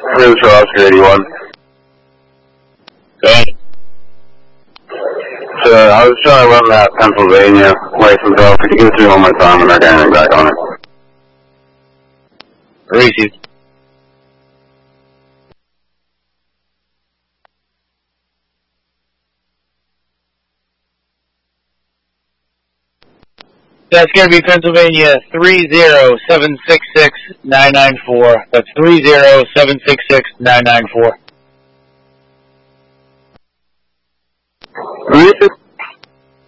Cruise for Oscar 81. Good. So, I was trying to run that Pennsylvania license off. Could you give it to me one more time and not get anything back on it? Received. That's going to be Pennsylvania 30766-994. That's 30766-994. Received.